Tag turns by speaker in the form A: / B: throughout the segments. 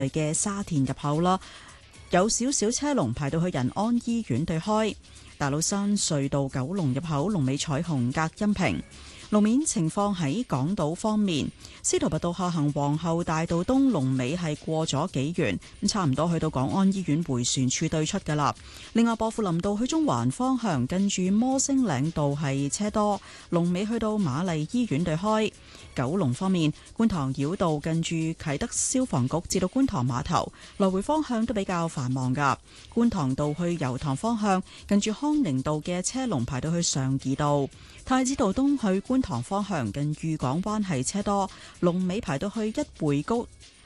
A: 嘅沙田入口啦，有少少車龍排到去仁安醫院對開。大老山隧道九龍入口龍尾彩虹隔音屏。路面情況喺港島方面，司徒拔道下行皇后大道東龍尾係過咗紀元，咁差唔多去到港安醫院迴旋處對出㗎喇。另外，薄扶林道去中環方向近住摩星嶺道係車多，龍尾去到瑪麗醫院對開。九龍方面，觀塘繞道近住啟德消防局至到觀塘碼頭來回方向都比較繁忙㗎。觀塘道去油塘方向近住康寧道嘅車龍排到去上怡道。太子道東去觀塘方向近裕港灣係車多，龍尾排到去一匯居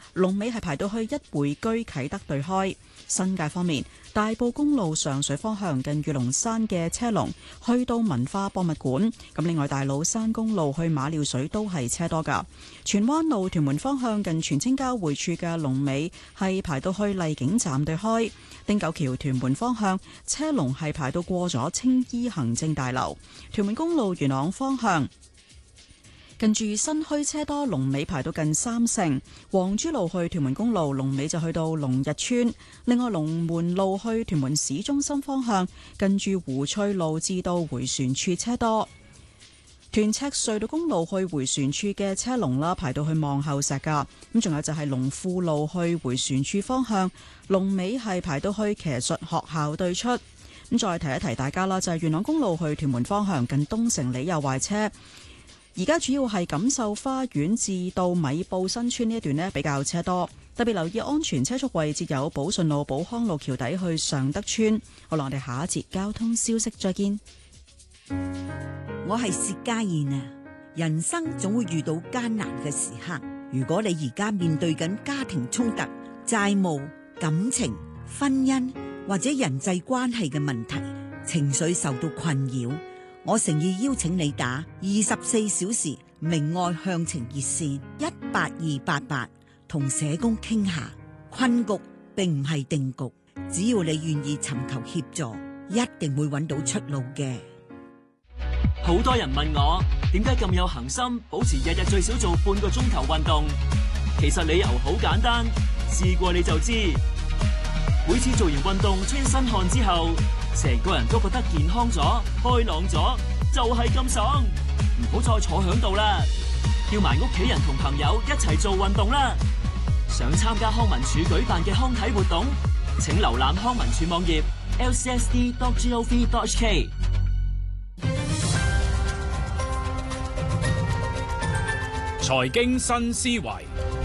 A: 啟德對開。新界方面，大埔公路上水方向近御龍山嘅車龍去到文化博物館。咁另外，大老山公路去馬料水都係車多噶。荃灣路屯門方向近荃青交匯處嘅龍尾係排到去麗景站對開。汀九橋屯門方向車龍係排到過咗青衣行政大樓。屯門公路元朗方向近住新墟車多，龍尾排到近三聖。黃珠路去屯門公路龍尾就去到龍日村。另外，龍門路去屯門市中心方向近住湖翠路至到迴旋處車多。屯赤隧道公路去迴旋處嘅車龍啦，排到去望后石噶。咁仲有就係龍富路去迴旋處方向龍尾係排到去騎術學校對出。咁再提一提大家啦，就係元朗公路去屯門方向近東城里有壞車。而家主要係錦繡花園至到米埔新村呢一段呢比較車多，特別留意安全車速位置有寶順路、寶康路橋底去尚德村。好啦，我哋下一節交通消息再見。
B: 我係薛家燕啊！人生總會遇到艱難嘅時刻，如果你而家面對緊家庭衝突、債務、感情、婚姻或者人際關係嘅問題，情緒受到困擾，我誠意邀請你打24小時明愛向晴熱線18288，同社工傾下。困局並唔係定局，只要你願意尋求協助，一定會揾到出路嘅。
C: 好多人問我點解咁有恒心，保持日日最少做半個鐘頭運動。其實理由好簡單，試過你就知。每次做完運動出身汗之後，成個人都覺得健康咗、開朗咗，就係咁爽。唔好再坐響度啦，叫埋屋企人同朋友一齊做運動啦。想參加康文署舉辦嘅康體活動，請瀏覽康文署網頁 lcsd.gov.hk。
D: 財經新思維，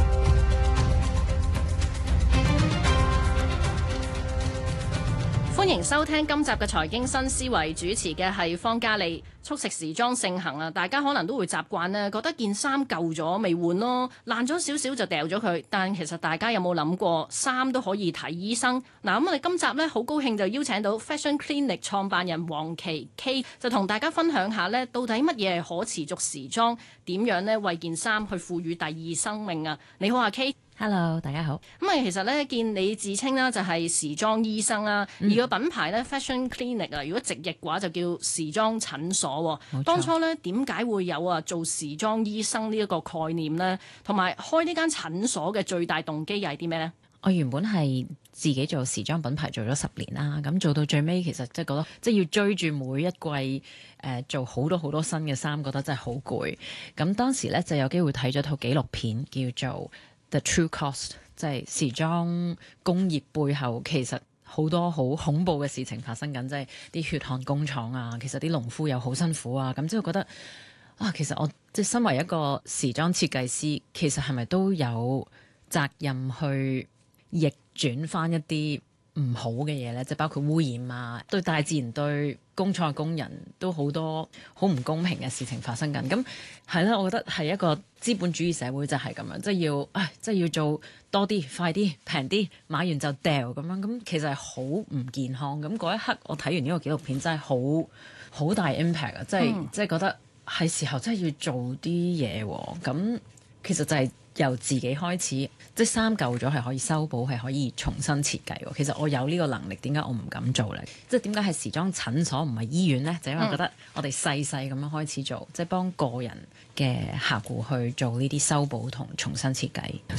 E: 歡迎收聽今集嘅財經新思維，主持嘅係方嘉利。速食時裝盛行啊，大家可能都會習慣呢，覺得件衫舊咗未換咯，爛咗少少就掉咗佢。但其實大家有冇諗過，衫都可以睇醫生？嗱，咁我哋今集呢，好高興就邀請到 Fashion Clinic 創辦人黃琪 K， 就同大家分享下呢，到底乜嘢係可持續時裝，點樣呢為件衫去賦予第二生命啊？你好啊 K。Hello，
F: 大家好。
E: 咁啊，其實咧見你自稱啦，就係時裝醫生啦，而個品牌咧 Fashion Clinic 啊，如果直譯嘅話就叫時裝診所。當初咧點解會有做時裝醫生呢一個概念呢？同埋開呢間診所嘅最大動機又係啲咩呢？
F: 我原本係自己做時裝品牌做咗10年啦，咁做到最尾其實即係覺得即係要追住每一季做好多新嘅衫，覺得真係好攰。咁當時咧就有機會睇咗套紀錄片叫做The True Cost， 即係時裝工業背後其實好多好恐怖嘅事情發生緊，即係啲血汗工廠啊，其實啲農夫又好辛苦啊，咁之後覺得其實我即係身為一個時裝設計師，其實係咪都有責任去逆轉翻一啲唔好嘅嘢咧？即係包括污染啊，對大自然、對工廠工人都好多好唔公平嘅事情發生緊。咁係啦，我覺得係一個資本主義社會就係咁樣，即係要做多啲、快啲、平啲，買完就掉咁樣。咁其實係好唔健康。咁嗰一刻我睇完呢個紀錄片真係好大 impact 啊！即係覺得係時候真係要做啲嘢喎。咁其實就係由自己開始，即係衫舊咗係可以修補，係可以重新設計喎。其實我有呢個能力，點解我唔敢做咧？即係點解係時裝診所唔係醫院咧？就因為我覺得我哋細細咁樣開始做，即係幫個人嘅客戶去做呢啲修補同重新設計衫。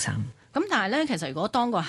E: 咁但係咧，其實如果當個